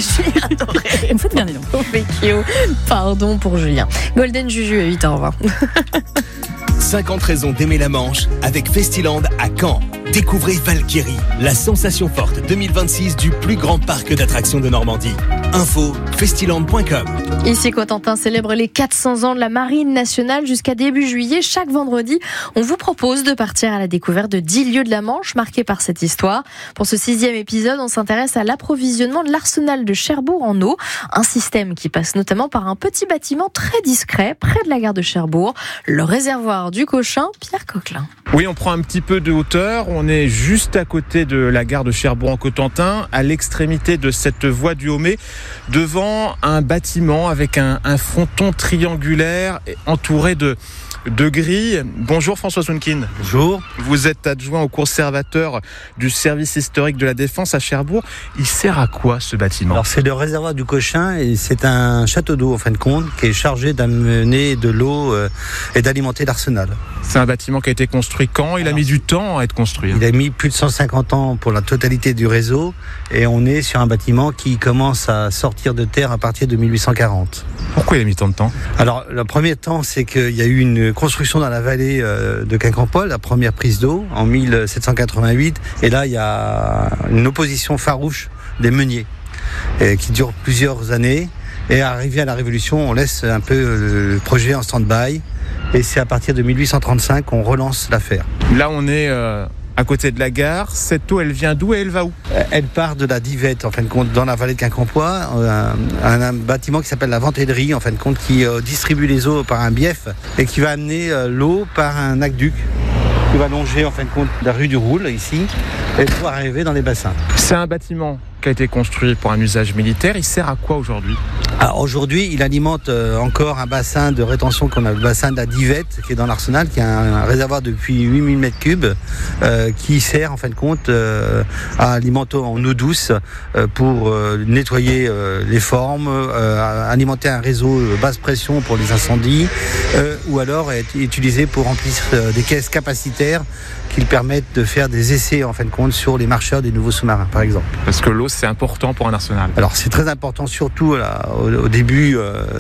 Julien Doré. Vous me faites bien, dis donc. Vecchio. Pardon pour Julien. Golden Juju à 8h20. 50 raisons d'aimer la Manche avec Festiland à Caen. Découvrez Valkyrie, la sensation forte 2026 du plus grand parc d'attractions de Normandie. Info, festiland.com. Ici, Cotentin célèbre les 400 ans de la Marine nationale jusqu'à début juillet. Chaque vendredi, on vous propose de partir à la découverte de 10 lieux de la Manche marqués par cette histoire. Pour ce 6e épisode, on s'intéresse à l'approvisionnement de l'arsenal de Cherbourg en eau. Un système qui passe notamment par un petit bâtiment très discret près de la gare de Cherbourg, le réservoir du Cochin, Pierre Coquelin. Oui, on prend un petit peu de hauteur. On est juste à côté de la gare de Cherbourg en Cotentin, à l'extrémité de cette voie du Haumé, devant un bâtiment avec un fronton triangulaire entouré de grilles. Bonjour François Sounkin. Bonjour. Vous êtes adjoint au conservateur du service historique de la Défense à Cherbourg. Il sert à quoi ce bâtiment ? Alors c'est le réservoir du Cochin et c'est un château d'eau en fin de compte qui est chargé d'amener de l'eau et d'alimenter l'arsenal. C'est un bâtiment qui a été construit quand ? Il a mis du temps à être construit. Il a mis plus de 150 ans pour la totalité du réseau et on est sur un bâtiment qui commence à sortir de terre à partir de 1840. Pourquoi il a mis tant de temps ? Alors le premier temps, c'est qu'il y a eu une construction dans la vallée de Quincampoix, la première prise d'eau en 1788, et là il y a une opposition farouche des meuniers qui dure plusieurs années, et arrivé à la Révolution, on laisse un peu le projet en stand-by, et c'est à partir de 1835 qu'on relance l'affaire. Là on est à côté de la gare. Cette eau, elle vient d'où et elle va où ? Elle part de la Divette, en fin de compte, dans la vallée de Quincampoix, un bâtiment qui s'appelle la Ventellerie, en fin de compte, qui distribue les eaux par un bief et qui va amener l'eau par un aqueduc qui va longer, en fin de compte, la rue du Roule, ici, et pour arriver dans les bassins. C'est un bâtiment qui a été construit pour un usage militaire. Il sert à quoi aujourd'hui ? Alors aujourd'hui, il alimente encore un bassin de rétention qu'on a le bassin de la Divette, qui est dans l'arsenal, qui est un réservoir depuis 8000 m3, qui sert en fin de compte à alimenter en eau douce pour nettoyer les formes, alimenter un réseau basse pression pour les incendies, ou alors être utilisé pour remplir des caisses capacitaires qui permettent de faire des essais en fin de compte sur les marcheurs des nouveaux sous-marins, par exemple. Parce que l'eau, c'est important pour un arsenal. Alors c'est très important, surtout là, au début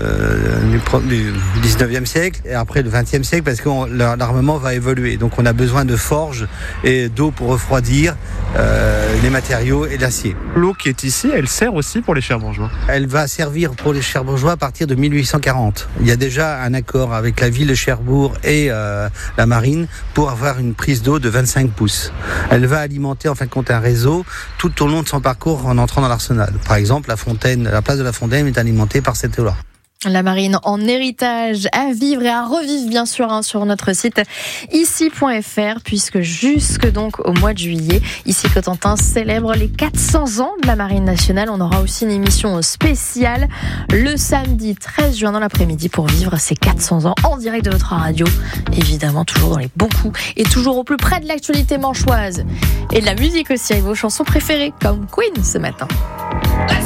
du 19e siècle et après le 20e siècle, parce que l'armement va évoluer. Donc on a besoin de forges et d'eau pour refroidir les matériaux et l'acier. L'eau qui est ici, elle sert aussi pour les Cherbourgeois ? Elle va servir pour les Cherbourgeois à partir de 1840. Il y a déjà un accord avec la ville de Cherbourg et la marine pour avoir une prise d'eau de 25 pouces. Elle va alimenter en fin de compte un réseau tout au long de son parcours en entrant dans l'arsenal. Par exemple, la place de la Fontaine est alimentée par cette eau-là. La marine en héritage à vivre et à revivre bien sûr sur notre site ici.fr, puisque jusque donc au mois de juillet, ici Cotentin célèbre les 400 ans de la marine nationale. On aura aussi une émission spéciale le samedi 13 juin dans l'après-midi pour vivre ces 400 ans en direct de votre radio, évidemment toujours dans les bons coups et toujours au plus près de l'actualité manchoise et de la musique aussi avec vos chansons préférées comme Queen ce matin.